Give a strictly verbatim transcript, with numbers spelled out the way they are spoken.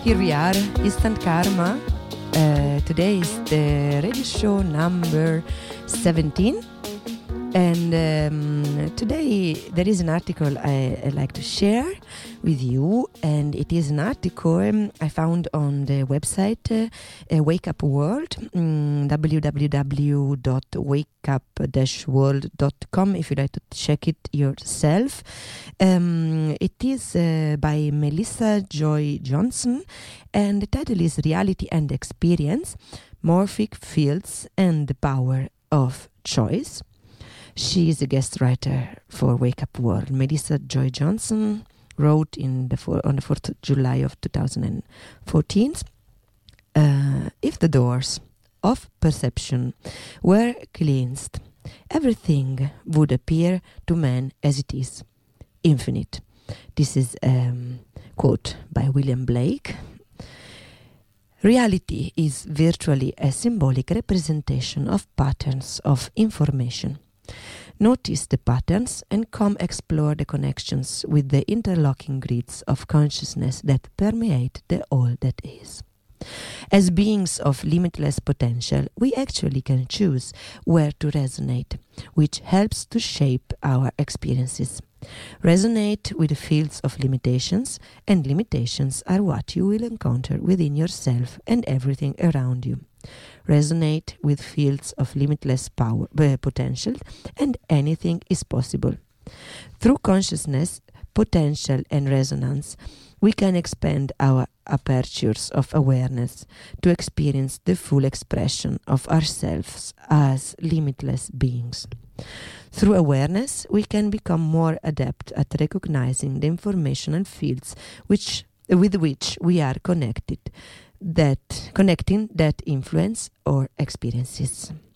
Here we are, Instant Karma. Uh, today is the radio show number seventeen. And um, today there is an article I, I'd like to share with you, and it is an article um, I found on the website uh, uh, Wake Up World, um, w w w dot wake up dash world dot com if you'd like to check it yourself. Um, it is uh, by Melissa Joy Johnson, and the title is Reality and Experience, Morphic Fields and the Power of Choice. She is a guest writer for Wake Up World. Melissa Joy Johnson wrote in the four, on the fourth of July of two thousand fourteen, uh, if the doors of perception were cleansed, everything would appear to man as it is, infinite. This is a um, quote by William Blake. Reality is virtually a symbolic representation of patterns of information. Notice the patterns and come explore the connections with the interlocking grids of consciousness that permeate the all that is. As beings of limitless potential, we actually can choose where to resonate, which helps to shape our experiences. Resonate with the fields of limitations, and limitations are what you will encounter within yourself and everything around you. Resonate with fields of limitless power, uh, potential, and anything is possible. Through consciousness, potential, and resonance, we can expand our apertures of awareness to experience the full expression of ourselves as limitless beings. Through awareness, we can become more adept at recognizing the informational fields which, with which we are connected, that connecting that influence our experiences.